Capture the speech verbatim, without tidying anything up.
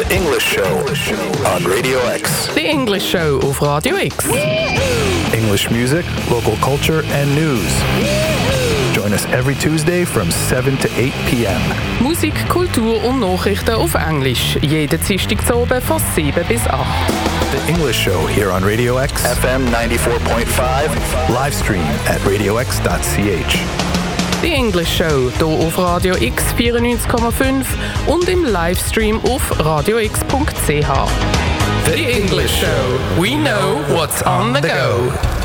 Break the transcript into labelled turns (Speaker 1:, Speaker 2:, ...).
Speaker 1: The English Show on Radio X.
Speaker 2: The English Show auf Radio X.
Speaker 1: English music, local culture and news. Join us every Tuesday from seven to eight p.m.
Speaker 2: Musik, Kultur und Nachrichten auf Englisch. Jeden Dienstag zu oben von sieben bis acht.
Speaker 1: The English Show here on Radio X. F M ninety-four point five. Livestream at radio x dot c h.
Speaker 2: The English Show hier auf Radio X vierundneunzig Komma fünf und im Livestream auf radio x punkt c h.
Speaker 1: The English Show.
Speaker 2: We know what's on the go.